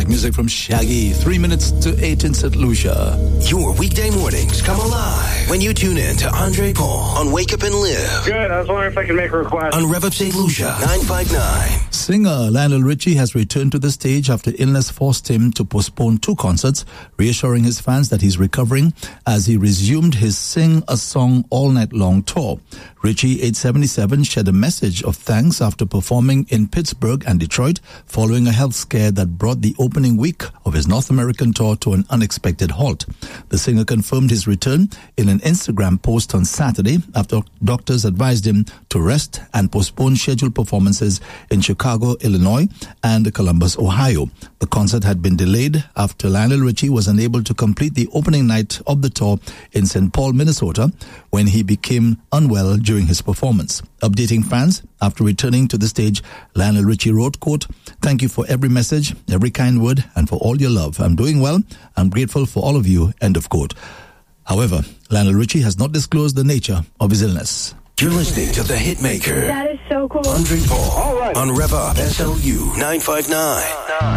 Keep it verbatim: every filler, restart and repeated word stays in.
back. Music from Shaggy. Three minutes to eight in Saint Lucia. Your weekday mornings come alive when you tune in to Andre Paul on Wake Up and Live. Good. I was wondering if I could make a request. On Rev Up Saint Lucia nine five nine. Singer Lionel Richie has returned to the stage after illness forced him to postpone two concerts, reassuring his fans that he's recovering as he resumed his Sing a Song All Night Long tour. Richie, age seventy-seven, shared a message of thanks after performing in Pittsburgh and Detroit following a health scare that brought the opening week of his North American tour to an unexpected halt. The singer confirmed his return in an Instagram post on Saturday after doctors advised him to rest and postpone scheduled performances in Chicago, Illinois and Columbus, Ohio. The concert had been delayed after Lionel Richie was unable to complete the opening night of the tour in Saint Paul, Minnesota, when he became unwell during his performance. Updating fans after returning to the stage, Lionel Richie wrote, quote, "Thank you for every message, every kind word, and for all your love. I'm doing well. I'm grateful for all of you," end of quote. However, Lionel Richie has not disclosed the nature of his illness. You're listening to the Hitmaker. That is so cool. Andre Paul. All right. On Rev Up S L U nine five nine.